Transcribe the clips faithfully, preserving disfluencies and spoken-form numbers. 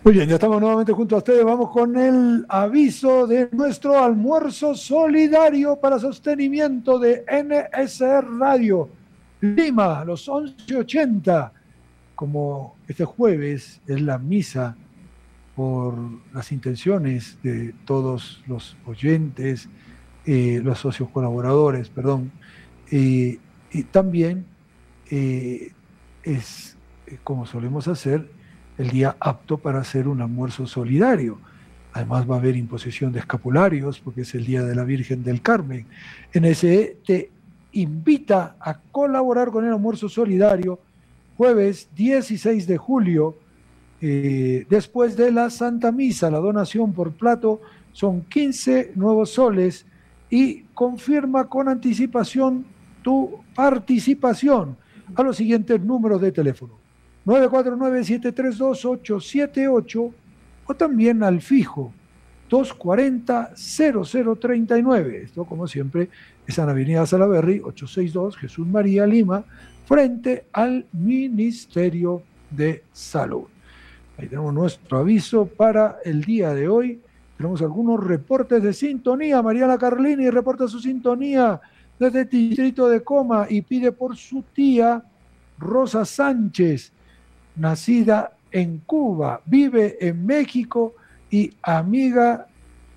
Muy bien, ya estamos nuevamente junto a ustedes. Vamos con el aviso de nuestro almuerzo solidario para sostenimiento de N S R Radio Lima, los once ochenta. Como este jueves es la misa por las intenciones de todos los oyentes, eh, los socios colaboradores, perdón, eh, y también eh, es, eh, como solemos hacer, el día apto para hacer un almuerzo solidario. Además va a haber imposición de escapularios porque es el Día de la Virgen del Carmen. N S E te invita a colaborar con el almuerzo solidario jueves dieciséis de julio, eh, después de la Santa Misa. La donación por plato son quince nuevos soles y confirma con anticipación tu participación a los siguientes números de teléfono: nueve cuatro nueve, siete tres dos, ocho siete ocho o también al fijo dos cuatro cero, cero cero tres nueve. Esto, como siempre, es en Avenida Salaberry, ochocientos sesenta y dos, Jesús María, Lima, frente al Ministerio de Salud. Ahí tenemos nuestro aviso para el día de hoy. Tenemos algunos reportes de sintonía. Mariana Carlini reporta su sintonía desde el distrito de Coma y pide por su tía Rosa Sánchez, nacida en Cuba, vive en México y amiga,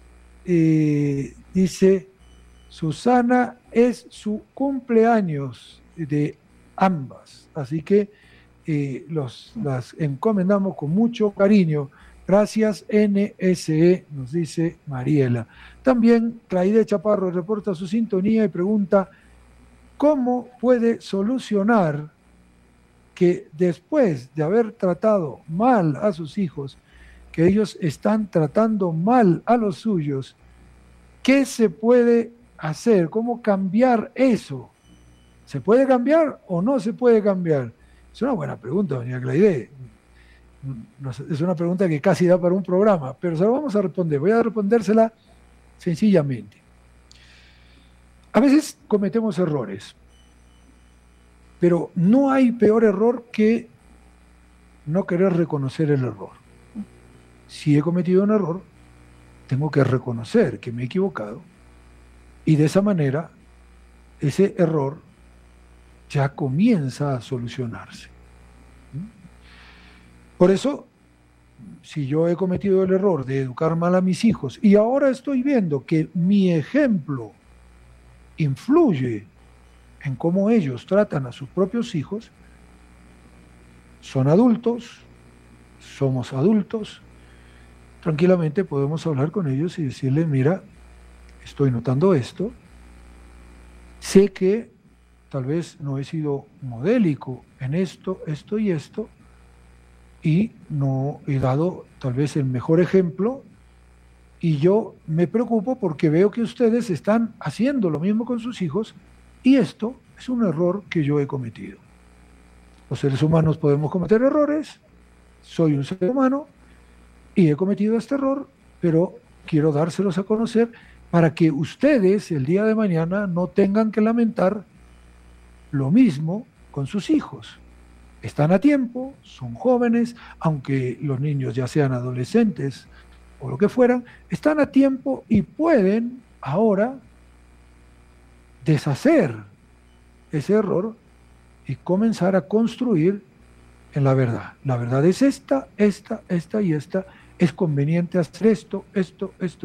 eh, dice Susana, es su cumpleaños de ambas. Así que eh, los, las encomendamos con mucho cariño. Gracias, N S E, nos dice Mariela. También Claide Chaparro reporta su sintonía y pregunta cómo puede solucionar que después de haber tratado mal a sus hijos, que ellos están tratando mal a los suyos, ¿qué se puede hacer? ¿Cómo cambiar eso? ¿Se puede cambiar o no se puede cambiar? Es una buena pregunta, doña Claide. Es una pregunta que casi da para un programa, pero se la vamos a responder. Voy a respondérsela sencillamente. A veces cometemos errores, pero no hay peor error que no querer reconocer el error. Si he cometido un error, tengo que reconocer que me he equivocado y de esa manera ese error ya comienza a solucionarse. Por eso, si yo he cometido el error de educar mal a mis hijos y ahora estoy viendo que mi ejemplo influye en cómo ellos tratan a sus propios hijos, son adultos, somos adultos, tranquilamente podemos hablar con ellos y decirles, mira, estoy notando esto, sé que tal vez no he sido modélico en esto, esto y esto, y no he dado tal vez el mejor ejemplo, y yo me preocupo porque veo que ustedes están haciendo lo mismo con sus hijos, y esto es un error que yo he cometido. Los seres humanos podemos cometer errores, soy un ser humano y he cometido este error, pero quiero dárselos a conocer para que ustedes el día de mañana no tengan que lamentar lo mismo con sus hijos. Están a tiempo, son jóvenes, aunque los niños ya sean adolescentes o lo que fueran, están a tiempo y pueden ahora deshacer ese error y comenzar a construir en la verdad. La verdad es esta, esta, esta y esta. Es conveniente hacer esto, esto, esto.